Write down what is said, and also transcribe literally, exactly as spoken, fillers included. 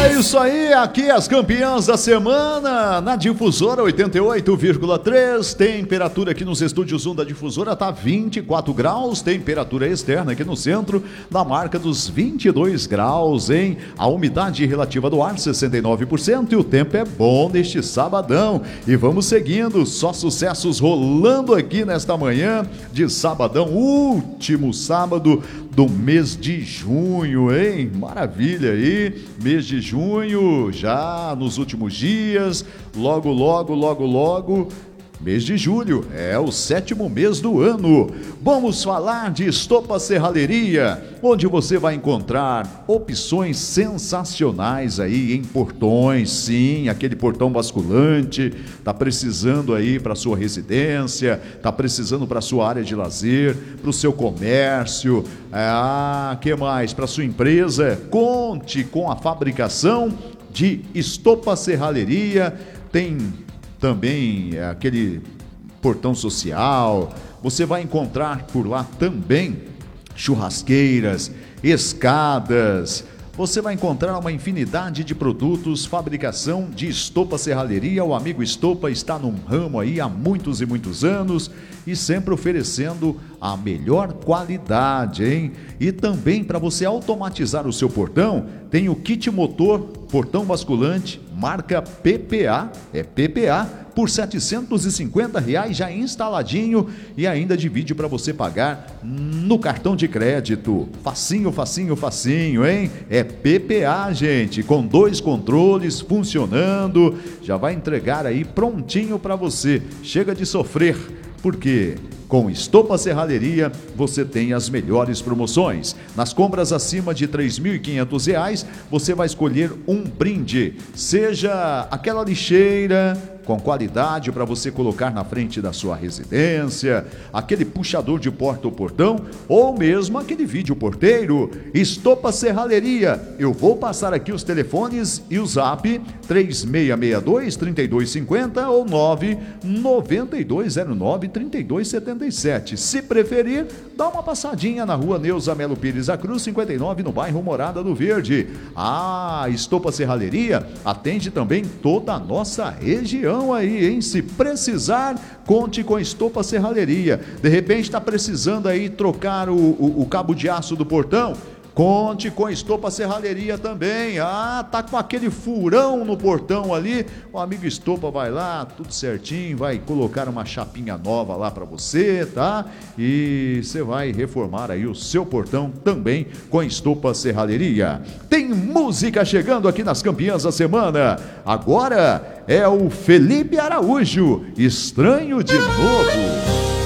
É isso aí, aqui as campeãs da semana na Difusora oitenta e oito vírgula três, temperatura aqui nos estúdios um da Difusora tá vinte e quatro graus, temperatura externa aqui no centro na marca dos vinte e dois graus, hein? A umidade relativa do ar sessenta e nove por cento e o tempo é bom neste sabadão. E vamos seguindo, só sucessos rolando aqui nesta manhã de sabadão, último sábado do mês de junho, hein? Maravilha aí, mês de junho, já nos últimos dias, logo, logo, logo, logo, mês de julho, é o sétimo mês do ano. Vamos falar de Estopa Serralheria, onde você vai encontrar opções sensacionais aí em portões, sim, aquele portão basculante, tá precisando aí para sua residência, tá precisando para sua área de lazer, para o seu comércio, ah, que mais? Para sua empresa, conte com a fabricação de Estopa Serralheria. Tem também é, aquele portão social, você vai encontrar por lá também churrasqueiras, escadas, você vai encontrar uma infinidade de produtos, fabricação de Estopa Serralheria. O amigo Estopa está num ramo aí há muitos e muitos anos e sempre oferecendo a melhor qualidade, hein? E também para você automatizar o seu portão, tem o kit motor, portão basculante, marca P P A, é P P A, por setecentos e cinquenta reais já instaladinho e ainda divide para você pagar no cartão de crédito. Facinho, facinho, facinho, hein? É P P A, gente, com dois controles funcionando, já vai entregar aí prontinho para você. Chega de sofrer, porque com Estopa Serralheria você tem as melhores promoções. Nas compras acima de três mil e quinhentos reais, você vai escolher um brinde, seja aquela lixeira com qualidade para você colocar na frente da sua residência, aquele puxador de porta ou portão, ou mesmo aquele vídeo porteiro. Estopa Serralheria, eu vou passar aqui os telefones e o zap três seis seis dois, três dois cinco zero ou nove nove dois zero nove, três dois sete sete. Se preferir, dá uma passadinha na rua Neuza Melo Pires da Cruz, cinquenta e nove, no bairro Morada do Verde. Ah, Estopa Serralheria atende também toda a nossa região aí, hein? Se precisar, conte com Estopa Serralheria. De repente está precisando aí trocar o, o, o cabo de aço do portão? Conte com Estopa Serralheria também. Ah, tá com aquele furão no portão ali, o amigo Estopa vai lá, tudo certinho, vai colocar uma chapinha nova lá para você, tá? E você vai reformar aí o seu portão também com Estopa Serralheria. Tem música chegando aqui nas campeãs da semana. Agora é o Felipe Araújo, Estranho de Novo.